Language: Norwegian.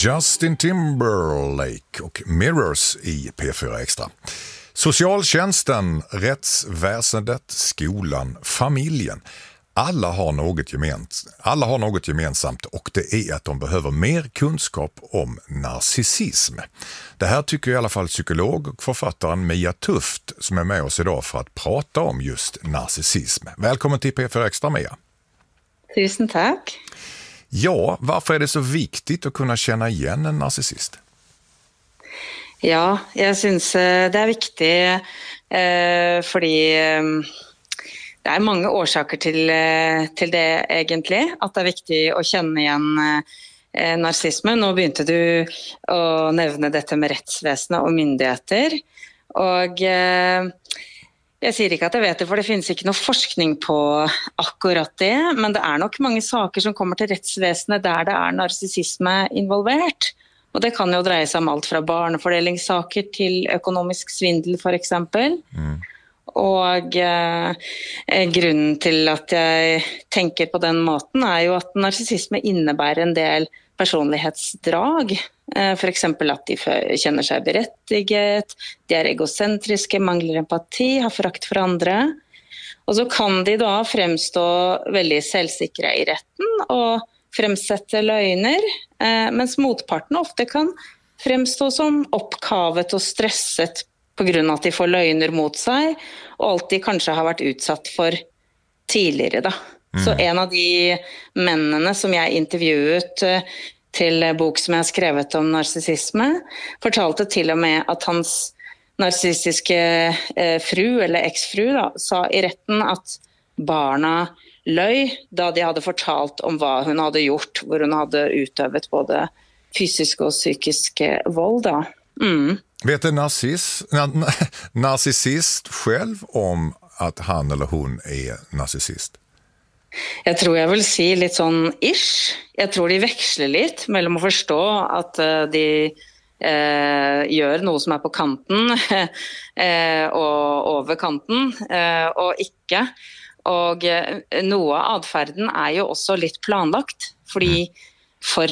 Justin Timberlake och Mirrors i P4 Extra. Socialtjänsten, rättsväsendet, skolan, familjen. Alla har något gemensamt och det är att de behöver mer kunskap om narcissism. Det här tycker i alla fall psykolog och författaren Mia Tuft som är med oss idag för att prata om just narcissism. Välkommen till P4 Extra, Mia. Tusen tack. Ja, varför är det så viktigt att kunna känna igen en narcissist? Ja, jeg synes det er viktig fordi det er mange årsaker til det egentlig, at det er viktig å kjenne igjen narsisme. Nå begynte du å nevne dette med rettsvesenet og myndigheter, og jeg sier ikke at jeg vet det, for det finnes ikke noe forskning på akkurat det, men det er nok mange saker som kommer til rettsvesenet der det er narsissisme involvert. Og det kan jo dreie seg om alt fra barnefordelingssaker til økonomisk svindel for eksempel. Og grunnen til at jeg tenker på den måten er jo at narsissisme innebærer en del personlighetsdrag. For eksempel at de kjenner seg berettiget, de er egocentriske, mangler empati, har forakt for andre. Og så kan de da fremstå veldig selvsikre i retten og fremsette løgner, mens motparten ofte kan fremstå som oppkavet og stresset på grunn av at de får løgner mot seg, og alt de kanskje har vært utsatt for tidligere da. Så en av de mennene som jeg intervjuet til bok som jeg har skrevet om narsissisme, fortalte til og med at hans narsissistiske fru, eller eksfru da, sa i retten at barna løy da de hadde fortalt om hva hun hadde gjort, hvor hun hadde utøvet både fysisk og psykisk vold da. Vet en narcissist själv om att han eller hon är narcissist? Jeg tror jeg vil si litt sånn ish. Jeg tror de veksler litt mellom å forstå at de gjør noe som er på kanten og over kanten og ikke. Og noe av adferden er jo også litt planlagt, fordi for